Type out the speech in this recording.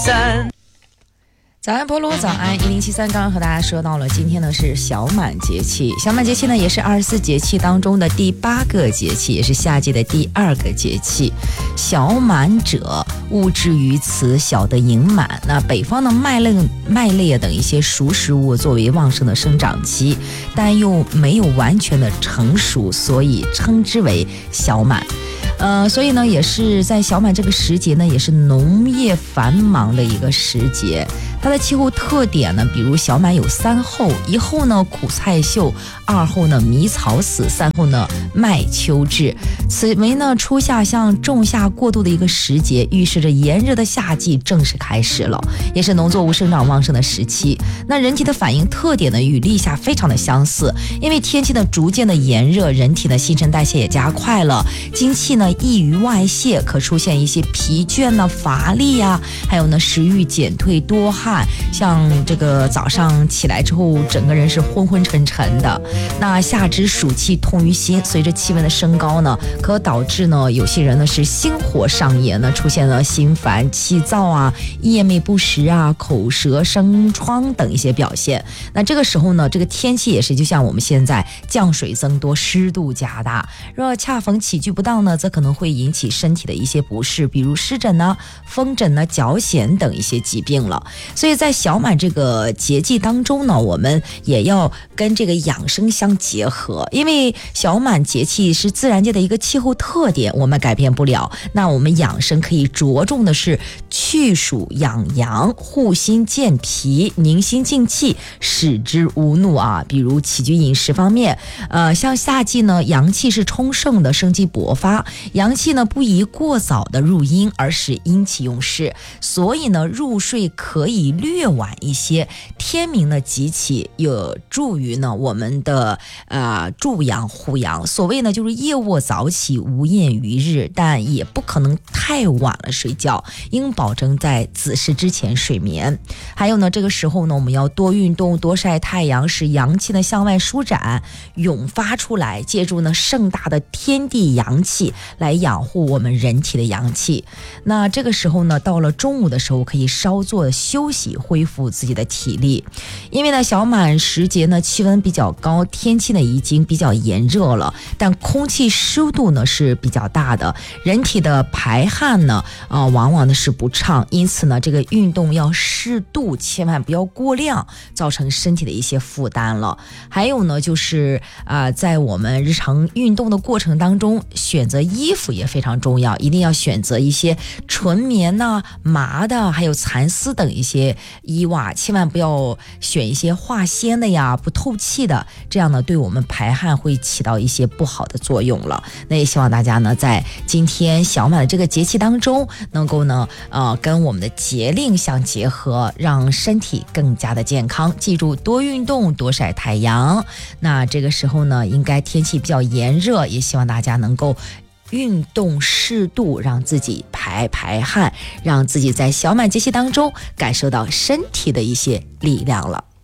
103。 早安菠萝，早安1073。刚刚和大家说到了，今天呢是小满节气，小满节气呢也是24节气当中的第8个节气，也是夏季的第2个节气。小满者，物之于此，小的盈满。那北方的麦类等一些熟食物作为旺盛的生长期，但又没有完全的成熟，所以称之为小满。所以呢，也是在小满这个时节呢，也是农业繁忙的一个时节。它的气候特点呢，比如小满有3候：1候呢苦菜秀，2候呢迷草死，3候呢麦秋至。此为呢初夏向仲夏过渡的一个时节，预示着炎热的夏季正式开始了，也是农作物生长旺盛的时期。那人体的反应特点呢，与立夏非常的相似，因为天气呢逐渐的炎热，人体的新陈代谢也加快了，精气呢易于外泄，可出现一些疲倦呢、乏力啊，还有呢食欲减退、多汗，像这个早上起来之后，整个人是昏昏沉沉的。那夏之暑气痛于心，随着气温的升高呢，可导致呢有些人呢是心火上炎呢，出现了心烦、气躁啊、夜寐不食啊、口舌生疮等一些表现。那这个时候呢，这个天气也是就像我们现在降水增多、湿度加大，若恰逢起居不当呢，则可能会引起身体的一些不适，比如湿疹呢、风疹呢、脚癣等一些疾病了。所以在小满这个节气当中呢，我们也要跟这个养生相结合，因为小满节气是自然界的一个气候特点，我们改变不了。那我们养生可以着重的是去暑养阳、护心健脾、宁心静气，使之无怒啊。比如起居饮食方面，像夏季呢，阳气是充盛的，生机勃发，阳气呢不宜过早的入阴，而使阴气用事，所以呢入睡可以略晚一些，天明呢即起，有助于呢我们的助阳护阳。所谓呢就是夜卧早起，无厌于日，但也不可能太晚了睡觉，应保证在子时之前睡眠。还有呢，这个时候呢我们要多运动、多晒太阳，使阳气呢向外舒展、涌发出来，借助呢盛大的天地阳气来养护我们人体的阳气。那这个时候呢，到了中午的时候可以稍作休息，恢复自己的体力。因为呢小满时节呢气温比较高，天气呢已经比较炎热了，但空气湿度呢是比较大的，人体的排汗呢往往呢是不畅，因此呢这个运动要适度，千万不要过量，造成身体的一些负担了。还有呢就是在我们日常运动的过程当中，选择衣服也非常重要，一定要选择一些纯棉呐、麻的，还有蚕丝等一些衣袜，千万不要选一些化纤的呀、不透气的，这样呢对我们排汗会起到一些不好的作用了。那也希望大家呢在今天小满的这个节气当中，能够呢跟我们的节令相结合，让身体更加的健康。记住多运动、多晒太阳。那这个时候呢应该天气比较炎热，也希望大家能够运动适度，让自己排汗，让自己在小满节气当中感受到身体的一些力量了。